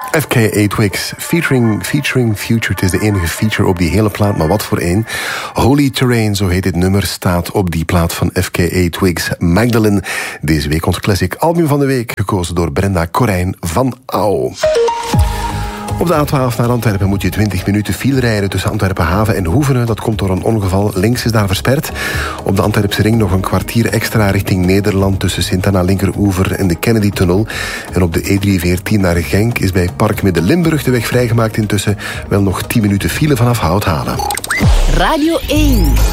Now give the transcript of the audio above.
FKA Twigs, featuring Future. Het is de enige feature op die hele plaat, maar wat voor één. Holy Terrain, zo heet dit nummer, staat op die plaat van FKA Twigs. Magdalene, deze week ons classic album van de week, gekozen door Brenda Corijn van Au. Op de A12 naar Antwerpen moet je 20 minuten file rijden tussen Antwerpen Haven en Hoevenen. Dat komt door een ongeval. Links is daar versperd. Op de Antwerpse ring nog een kwartier extra richting Nederland tussen Sint-Anna Linkeroever en de Kennedy-tunnel. En op de E314 naar Genk is bij Park Midden-Limburg de weg vrijgemaakt intussen. Wel nog 10 minuten file vanaf Houthalen. Radio 1.